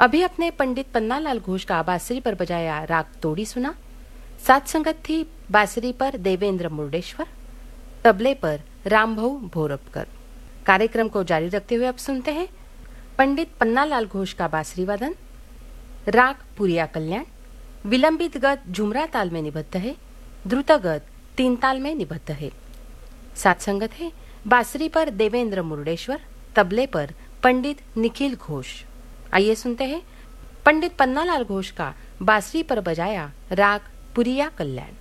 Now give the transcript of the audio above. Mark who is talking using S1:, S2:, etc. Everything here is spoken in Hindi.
S1: अभी अपने पंडित पन्नालाल घोष का बांसुरी पर बजाया राग तोड़ी सुना। साथ संगत थी बांसुरी पर देवेंद्र मुर्डेश्वर, तबले पर रामभाऊ भोरपकर। कार्यक्रम को जारी रखते हुए अब सुनते हैं पंडित पन्नालाल घोष का बांसुरी वादन। राग पुरिया कल्याण। विलंबित गत झुमरा ताल में निबद्ध है, द्रुत गत 3 ताल में निबद्ध है। साथ संगत है बांसुरी पर देवेंद्र मुर्डेश्वर, तबले पर पंडित निखिल घोष। आइए सुनते हैं पंडित पन्नालाल घोष का बांसुरी पर बजाया राग पुरिया कल्याण।